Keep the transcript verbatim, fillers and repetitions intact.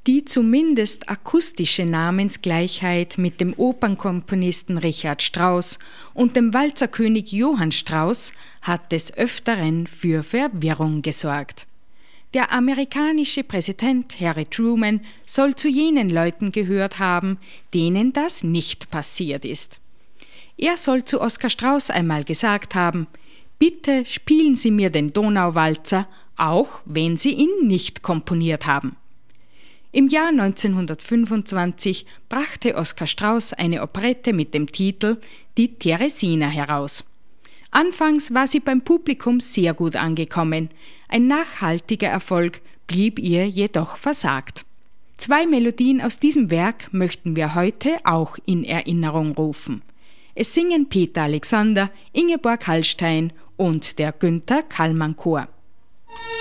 Die zumindest akustische Namensgleichheit mit dem Opernkomponisten Richard Strauss und dem Walzerkönig Johann Strauss hat des Öfteren für Verwirrung gesorgt. Der amerikanische Präsident Harry Truman soll zu jenen Leuten gehört haben, denen das nicht passiert ist. Er soll zu Oskar Strauss einmal gesagt haben: »Bitte spielen Sie mir den Donauwalzer, auch wenn Sie ihn nicht komponiert haben.« Im Jahr neunzehnhundertfünfundzwanzig brachte Oskar Strauss eine Operette mit dem Titel »Die Teresina« heraus. Anfangs war sie beim Publikum sehr gut angekommen, ein nachhaltiger Erfolg blieb ihr jedoch versagt. Zwei Melodien aus diesem Werk möchten wir heute auch in Erinnerung rufen. Es singen Peter Alexander, Ingeborg Hallstein und der Günther Kallmann Chor.